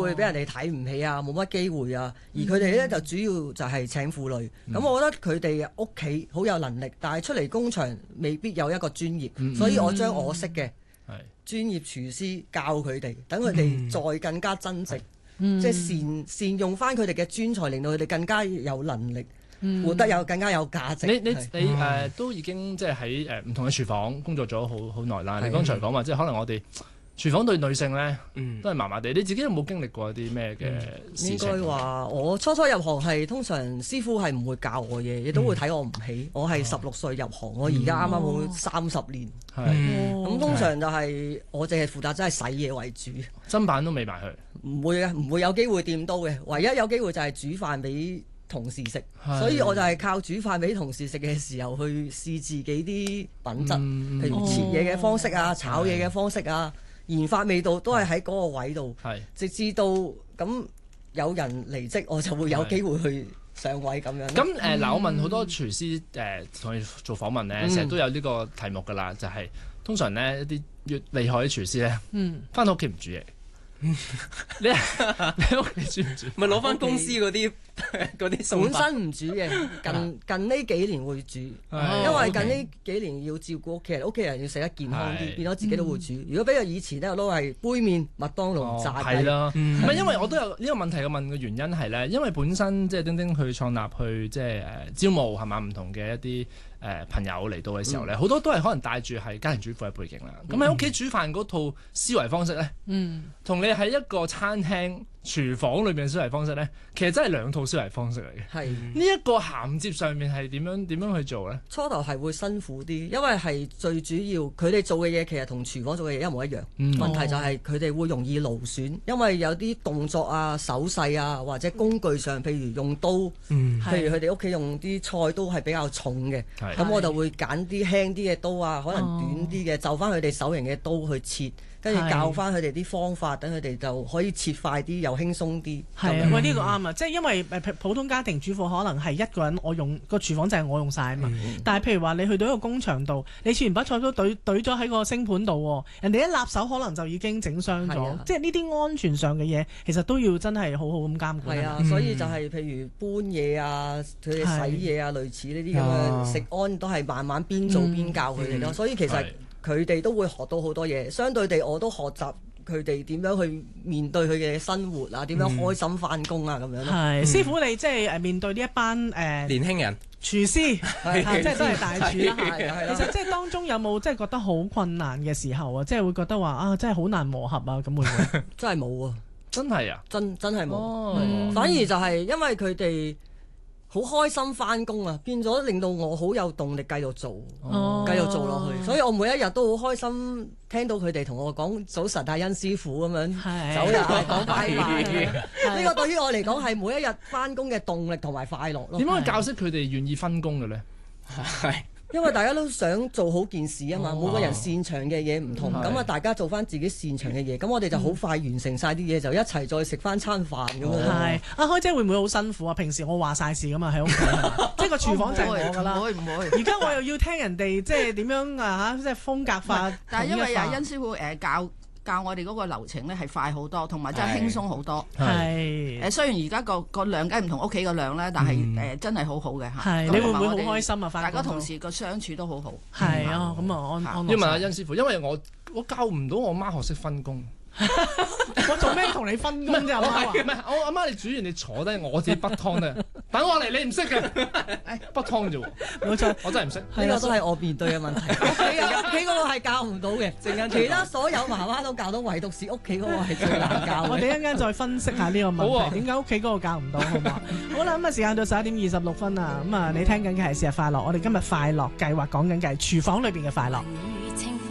會俾人哋睇唔起啊，冇乜機會啊。而佢哋咧就主要就係請婦女。咁我覺得佢哋屋企好有能力，但係出嚟工場未必有一個專業，所以我將我識嘅專業廚師教佢哋，等佢哋再更加增值，即係善用翻佢哋嘅專才，令到佢哋更加有能力。活得更加有價值。 你都已經即係喺唔同嘅廚房工作咗好耐啦。你剛才講話即係可能我哋廚房對女性咧都係麻麻地。你自己有冇經歷過一啲咩嘅事情？ 應該話我初入行係通常師傅係唔會教我嘢，亦都會睇我唔起。我係16歲入行，我而家啱啱好30年。咁通常就係我淨係負責真係洗嘢為主， 砧板都未埋去。 唔會嘅，唔會有機會掂刀嘅。唯一有機會就係煮飯俾同事食，所以我就係靠煮飯俾同事食嘅時候去試自己啲品質，譬如切嘢嘅方式啊、炒嘢嘅方式啊、研發味道都係喺嗰個位度，直至到咁有人離職，我就會有機會去上位咁樣。 咁嗱，我問好多廚師同佢做訪問咧，成日都有呢個題目㗎啦，就係通常咧一啲越厲害嘅廚師咧，翻到屋企唔煮嘢。你喺屋企煮唔煮？ 咪攞翻公司嗰啲本身唔煮嘅，近呢幾年會煮，因為近呢幾年要照顧屋企人要食得健康啲，變咗自己都會煮。如果比較以前咧，我都係杯麵、麥當勞、炸雞。 係啦，唔係因為我都有呢個問題嘅問嘅原因係咧，因為本身即係丁丁去創立去即係招募係嘛唔同嘅一啲朋友嚟到嘅時候咧，好多都係可能帶住係家庭主婦嘅背景啦。咁喺屋企煮飯嗰套思維方式咧，同你喺一個餐廳廚房裏邊嘅思維方式咧，其實真係兩套思維方式嚟嘅。係呢一個銜接上面係點樣去做咧？ 初頭係會辛苦啲，因為係最主要佢哋做嘅嘢其實同廚房做嘅嘢一模一樣。問題就係佢哋會容易勞損，因為有啲動作啊、手勢啊或者工具上，譬如用刀，譬如佢哋屋企用啲菜刀係比較重嘅，咁我就會揀啲輕啲嘅刀啊，可能短啲嘅，就翻佢哋手型嘅刀去切。跟住教翻佢哋啲方法，等佢哋就可以切快啲又輕鬆啲。 係啊，喂，呢個啱啊！即係因為普通家庭主婦可能係一個人，我用個廚房就係我用晒啊嘛。但係譬如話你去到一個工場度，你切完把菜都懟咗喺個星盤度，人哋一立手可能就已經整傷咗。即係呢啲安全上嘅嘢，其實都要真係好好咁監管。 係啊，所以就係譬如搬嘢啊、佢哋洗嘢啊，類似呢啲咁嘅食安都係慢慢邊做邊教佢哋咯。所以其實佢哋都會學到好多嘢，相對地我都學習佢哋點樣去面對佢嘅生活啊，點樣開心返工啊咁樣咯。 係師傅，你即係面對呢一班年輕人廚師，即係都係大廚啦。其實即係當中有冇即係覺得好困難嘅時候啊？即係會覺得話啊，真係好難磨合啊，咁會唔會？ 真係冇啊！ 真係啊！ 真係冇。反而就係因為佢哋好開心返工啊，變咗令到我好有動力繼續做落去，所以我每一日都好開心聽到佢哋同我講早晨啊，殷師傅咁樣走入嚟講拜拜。呢個對於我嚟講係每一日返工嘅動力同埋快樂咯。 點樣教識佢哋願意分工嘅咧？ 係。 因為大家都想做好件事啊嘛，每個人擅長嘅嘢唔同，咁啊大家做翻自己擅長嘅嘢，咁我哋就好快完成晒啲嘢，就一齊再食翻餐飯咁樣。 係阿開姐會唔會好辛苦啊？平時我話晒事噶嘛喺屋企，即係個廚房就係我噶啦。唔會。而家我又要聽人哋即係點樣啊嚇，即係風格化。 但係因為殷師傅教我哋嗰個流程咧係快好多，同埋真係輕鬆好多。係雖然而家個量梗係唔同屋企個量咧，但係真係好好嘅嚇。 係你會唔會好開心啊？ 大家同事個相處都好好。 係啊，咁啊安樂。 要問下殷師傅，因為我教唔到我媽學識分工。 我做咩同你分工啫？阿媽唔係我阿媽，你煮完你坐低，我自己滗湯咧。等我嚟，你唔識嘅，滗湯啫喎。 冇錯， 我真係唔識。 呢個都係我面對嘅問題。屋企嗰個係教唔到嘅，其他所有媽媽都教到，唯獨是屋企嗰個係最難教。 我哋一陣間再分析下呢個問題，點解屋企嗰個教唔到，好嘛？好啦，咁啊時間到11:26啦，咁啊你聽緊嘅係節日快樂，我哋今日快樂計劃講緊嘅係廚房裏邊嘅快樂。